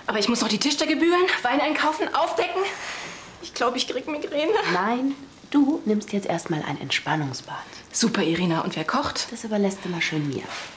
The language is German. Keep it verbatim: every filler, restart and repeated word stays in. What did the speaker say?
Aber ich muss noch die Tischdecke bügeln, Wein einkaufen, aufdecken. Ich glaube, ich krieg Migräne. Nein, du nimmst jetzt erstmal ein Entspannungsbad. Super, Irina. Und wer kocht? Das überlässt du mal schön mir.